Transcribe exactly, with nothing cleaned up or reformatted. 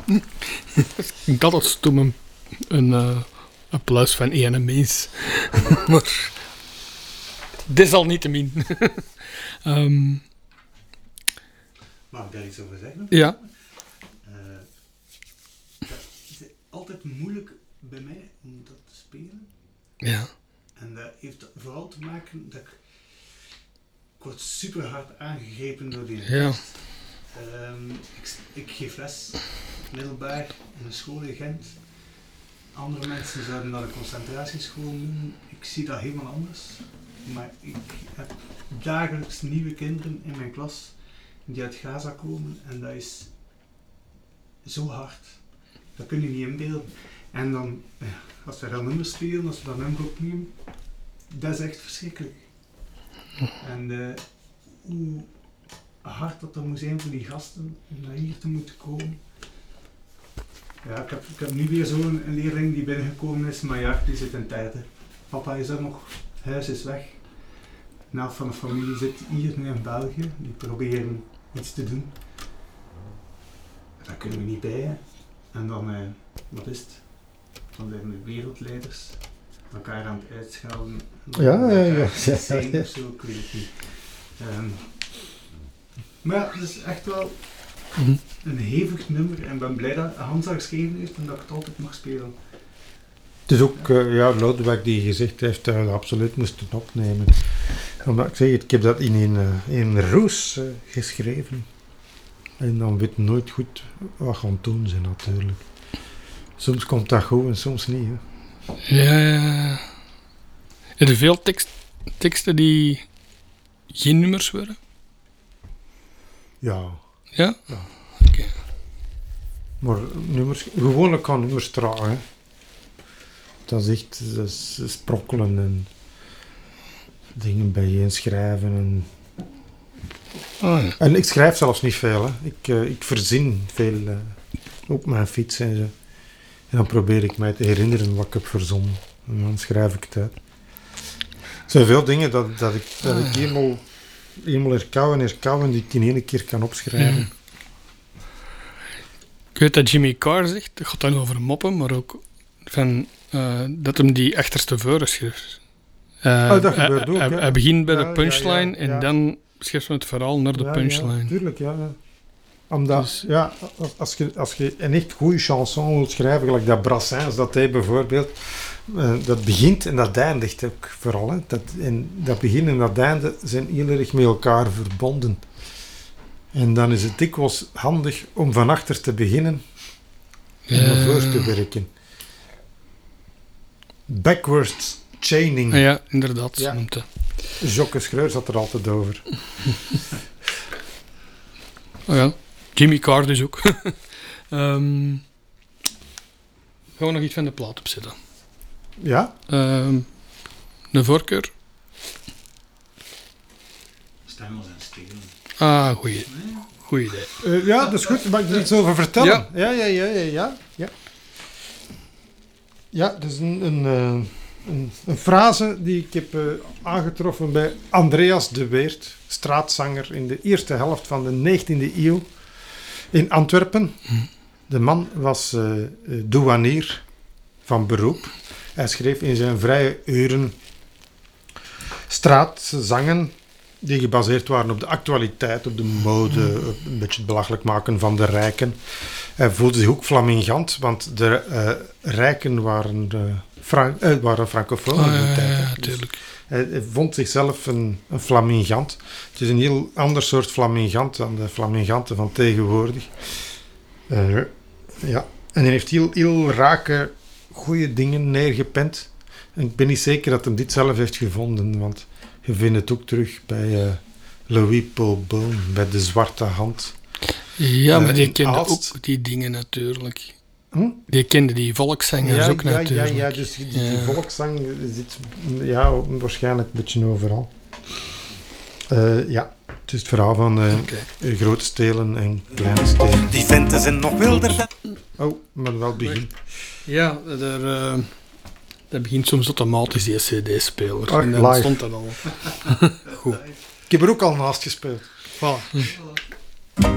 Ik dacht dat toen een, een uh, applaus van één mens. Maar desalniettemin. um, Mag ik daar iets over zeggen? Ja. Uh, dat is altijd moeilijk bij mij om dat te spelen. Ja. En dat heeft vooral te maken dat ik, ik word super hard aangegrepen door die ja. tekst. Um, ik, ik geef les middelbaar in een school in Gent. Andere mensen zouden dat een concentratieschool noemen. Ik zie dat helemaal anders. Maar ik heb dagelijks nieuwe kinderen in mijn klas die uit Gaza komen en dat is zo hard. Dat kun je niet inbeelden. En dan, als we dat nummer spelen, als we dat nummer opnemen, dat is echt verschrikkelijk. En uh, hoe hard dat dat moet zijn voor die gasten om naar hier te moeten komen. Ja, ik heb, ik heb nu weer zo'n leerling die binnengekomen is, maar ja, die zit in tijden. Papa is er nog, huis is weg. De helft van de familie zit hier nu in België, die proberen iets te doen. Daar kunnen we niet bij. Hè. En dan, eh, wat is het? Dan zijn de wereldleiders elkaar aan het uitschelden. Ja, ja, ja. ja. Zijn of zo, ik weet het niet. Um, maar ja, het is echt wel mm-hmm. een hevig nummer en ik ben blij dat Hans dat geschreven heeft en dat ik het altijd mag spelen. Het is ook, ja, uh, ja Lodewijk die gezegd heeft dat we dat absoluut moesten opnemen. Omdat ik zeg, ik heb dat in een, uh, in een roes uh, geschreven. En dan weet je nooit goed wat gaan doen zijn natuurlijk. Soms komt dat goed en soms niet. Hè. Ja, ja. Er zijn veel tekst, teksten die geen nummers worden? Ja. Ja? Ja. Oké. Okay. Maar nummers, gewoonlijk kan nummers tragen. Dat is echt dat is sprokkelen en dingen bijeenschrijven. En, oh, ja. en ik schrijf zelfs niet veel. Hè. Ik, uh, ik verzin veel uh, op mijn fiets en zo. En dan probeer ik mij te herinneren wat ik heb verzonnen. En dan schrijf ik het uit. Er zijn veel dingen dat, dat ik, dat ik eenmaal, eenmaal herkauwen en herkauwen die ik in één keer kan opschrijven. Mm. Ik weet dat Jimmy Carr zegt, dat gaat dan over moppen, maar ook van, uh, dat hem die achterste voren schrijft. Uh, oh, dat gebeurt uh, ook, hij, ja. hij begint bij ja, de punchline ja, ja, en ja. dan schrijft hij het verhaal naar de ja, punchline. Ja, tuurlijk, ja. ja. Omdat, dus, ja, als, als, je, als je een echt goede chanson wilt schrijven, gelijk dat Brassens, dat hij bijvoorbeeld, uh, dat begint en dat eindigt ook vooral. Hè. Dat, en dat begin en dat einde zijn heel erg met elkaar verbonden. En dan is het dikwijls handig om van achter te beginnen en uh, naar voor te werken. Backwards chaining. Ja, inderdaad. Ja. Noemt hij. Jocke Schreur zat er altijd over. Oh ja, Jimmy Carr dus ook. um, gaan we nog iets van de plaat opzetten? Ja? Um, een voorkeur? Stemmels en stelen. Ah, goeie. Goeie idee. Uh, ja, dat is goed. Mag ik er iets over vertellen? Ja. Ja, ja, ja, ja, ja. Ja, ja dat is een, een, uh, een, een frase die ik heb uh, aangetroffen bij Andreas de Weert, straatzanger in de eerste helft van de negentiende eeuw in Antwerpen. Hm. De man was uh, douanier van beroep. Hij schreef in zijn vrije uren straatzangen die gebaseerd waren op de actualiteit, op de mode, op een beetje het belachelijk maken van de rijken. Hij voelde zich ook flamingant, want de uh, rijken waren, uh, Fran- uh, waren francofoon in Oh, die ja, tijd. ja, Dus tuurlijk. hij, hij vond zichzelf een, een flamingant. Het is een heel ander soort flamingant dan de flaminganten van tegenwoordig. Uh, ja. En hij heeft heel, heel rake, goede dingen neergepend. En ik ben niet zeker dat hij dit zelf heeft gevonden, want je vindt het ook terug bij uh, Louis Paul Boon, bij De Zwarte Hand. Ja, uh, maar die kende Aalst. ook die dingen natuurlijk. Hm? Die kende die volkszangers Ja, ook ja, natuurlijk. ja, ja, dus die, die Ja. volkszang zit ja, waarschijnlijk een beetje overal. Uh, ja, het is het verhaal van uh, Okay. grote stelen en kleine stelen. Die venten zijn nog wilder. Oh, maar wel begin. Ja, daar, uh, dat begint soms automatisch, die C D-speler. Ach, en dan live. stond dat al. Goed. Ik heb er ook al naast gespeeld. Voilà.